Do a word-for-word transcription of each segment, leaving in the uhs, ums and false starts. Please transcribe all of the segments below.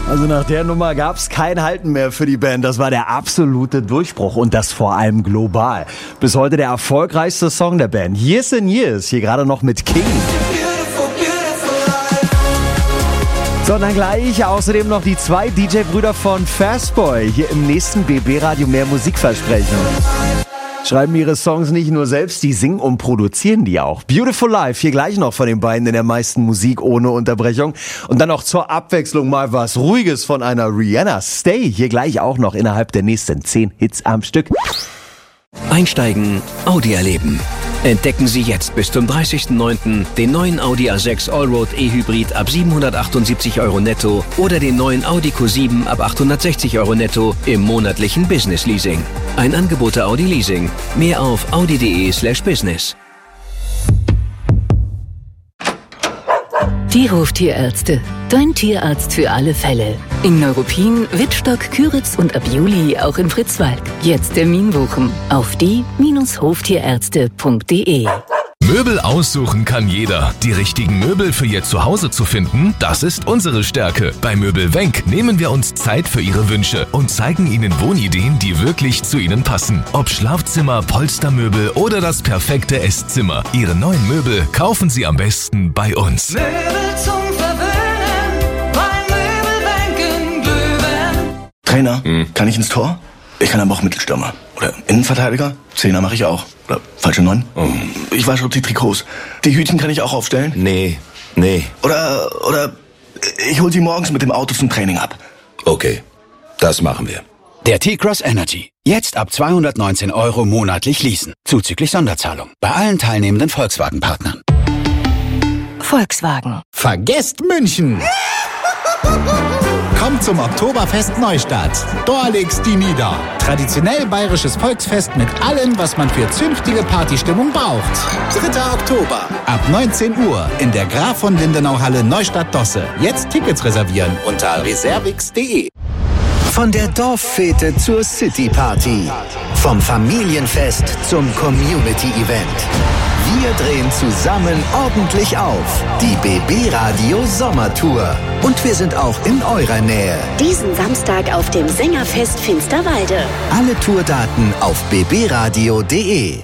Also nach der Nummer gab's kein Halten mehr für die Band. Das war der absolute Durchbruch und das vor allem global. Bis heute der erfolgreichste Song der Band. Years and Years, hier gerade noch mit King. So, und dann gleich außerdem noch die zwei D J-Brüder von Fastboy. Hier im nächsten B B-Radio mehr Musik versprechen. Schreiben ihre Songs nicht nur selbst, die singen und produzieren die auch. Beautiful Life, hier gleich noch von den beiden in der meisten Musik ohne Unterbrechung. Und dann noch zur Abwechslung mal was Ruhiges von einer Rihanna. Stay, hier gleich auch noch innerhalb der nächsten zehn Hits am Stück. Einsteigen, Audi erleben. Entdecken Sie jetzt bis zum dreißigsten neunten den neuen Audi A sechs Allroad E-Hybrid ab siebenhundertachtundsiebzig Euro netto oder den neuen Audi Q sieben ab achthundertsechzig Euro netto im monatlichen Business Leasing. Ein Angebot der Audi Leasing. Mehr auf audi.de slash business. Die Hoftierärzte. Dein Tierarzt für alle Fälle. In Neuruppin, Wittstock, Küritz und ab Juli auch in Fritzwalk. Jetzt Termin buchen auf die Bindestrich hoftierärzte punkt de. Möbel aussuchen kann jeder. Die richtigen Möbel für Ihr Zuhause zu finden, das ist unsere Stärke. Bei Möbel Wenk nehmen wir uns Zeit für Ihre Wünsche und zeigen Ihnen Wohnideen, die wirklich zu Ihnen passen. Ob Schlafzimmer, Polstermöbel oder das perfekte Esszimmer. Ihre neuen Möbel kaufen Sie am besten bei uns. Möbel zum Verwöhnen, bei Möbel Wenk in Glühwein. Trainer, hm. kann ich ins Tor? Ich kann aber auch Mittelstürmer. Oder Innenverteidiger? Zehner mache ich auch. Oder falsche Neun? Oh. Ich wasche auch die Trikots. Die Hütchen kann ich auch aufstellen? Nee, nee. Oder, oder ich hol sie morgens mit dem Auto zum Training ab. Okay, das machen wir. Der T-Cross Energy. Jetzt ab zweihundertneunzehn Euro monatlich leasen. Zuzüglich Sonderzahlung. Bei allen teilnehmenden Volkswagen-Partnern. Volkswagen. Vergesst München! Kommt zum Oktoberfest Neustadt. Dort legt's die nieder. Traditionell bayerisches Volksfest mit allem, was man für zünftige Partystimmung braucht. dritter Oktober. Ab neunzehn Uhr in der Graf von Lindenau Halle Neustadt-Dosse. Jetzt Tickets reservieren unter reservix punkt de. Von der Dorffete zur City-Party. Vom Familienfest zum Community-Event. Wir drehen zusammen ordentlich auf. Die B B-Radio Sommertour. Und wir sind auch in eurer Nähe. Diesen Samstag auf dem Sängerfest Finsterwalde. Alle Tourdaten auf b b radio punkt de.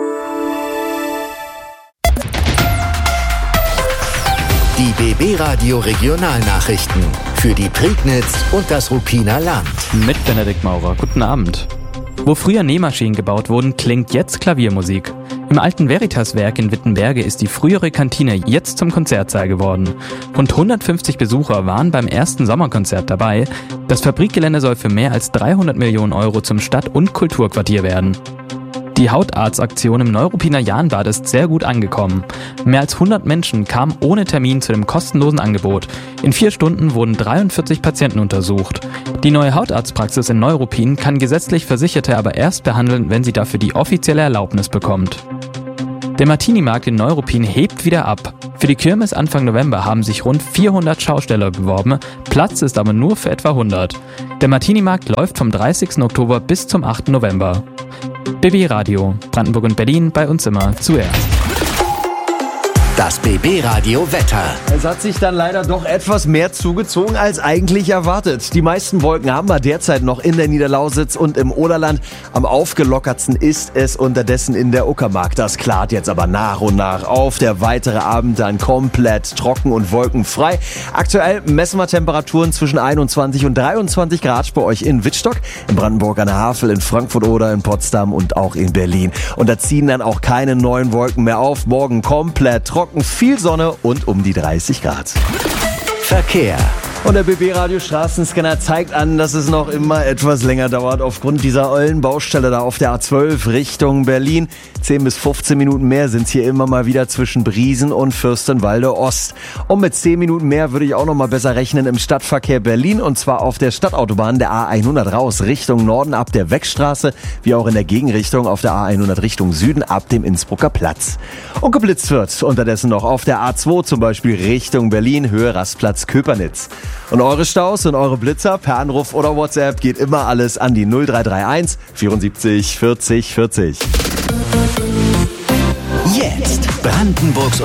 Die B B-Radio Regionalnachrichten. Für die Prignitz und das Ruppiner Land. Mit Benedikt Maurer. Guten Abend. Wo früher Nähmaschinen gebaut wurden, klingt jetzt Klaviermusik. Im alten Veritas-Werk in Wittenberge ist die frühere Kantine jetzt zum Konzertsaal geworden. Rund hundertfünfzig Besucher waren beim ersten Sommerkonzert dabei. Das Fabrikgelände soll für mehr als dreihundert Millionen Euro zum Stadt- und Kulturquartier werden. Die Hautarztaktion im Neuruppiner Jahnbad ist sehr gut angekommen. Mehr als hundert Menschen kamen ohne Termin zu dem kostenlosen Angebot. In vier Stunden wurden dreiundvierzig Patienten untersucht. Die neue Hautarztpraxis in Neuruppin kann gesetzlich Versicherte aber erst behandeln, wenn sie dafür die offizielle Erlaubnis bekommt. Der Martini-Markt in Neuruppin hebt wieder ab. Für die Kirmes Anfang November haben sich rund vierhundert Schausteller beworben, Platz ist aber nur für etwa hundert. Der Martini-Markt läuft vom dreißigsten Oktober bis zum achten November. B B-Radio, Brandenburg und Berlin, bei uns immer zuerst. Das B B-Radio Wetter. Es hat sich dann leider doch etwas mehr zugezogen als eigentlich erwartet. Die meisten Wolken haben wir derzeit noch in der Niederlausitz und im Oderland. Am aufgelockertsten ist es unterdessen in der Uckermark. Das klart jetzt aber nach und nach auf. Der weitere Abend dann komplett trocken und wolkenfrei. Aktuell messen wir Temperaturen zwischen einundzwanzig und dreiundzwanzig Grad bei euch in Wittstock, in Brandenburg an der Havel, in Frankfurt oder in Potsdam und auch in Berlin. Und da ziehen dann auch keine neuen Wolken mehr auf. Morgen komplett trocken. Viel Sonne und um die dreißig Grad. Verkehr. Und der B B-Radio Straßenscanner zeigt an, dass es noch immer etwas länger dauert aufgrund dieser ollen Baustelle da auf der A zwölf Richtung Berlin. zehn bis fünfzehn Minuten mehr sind es hier immer mal wieder zwischen Briesen und Fürstenwalde Ost. Und mit zehn Minuten mehr würde ich auch noch mal besser rechnen im Stadtverkehr Berlin, und zwar auf der Stadtautobahn der A hundert raus Richtung Norden ab der Weckstraße, wie auch in der Gegenrichtung auf der A hundert Richtung Süden ab dem Innsbrucker Platz. Und geblitzt wird unterdessen noch auf der A zwei zum Beispiel Richtung Berlin, Höhe Rastplatz Köpernitz. Und eure Staus und eure Blitzer per Anruf oder WhatsApp geht immer alles an die null drei drei eins vierundsiebzig vierzig vierzig. Jetzt Brandenburgs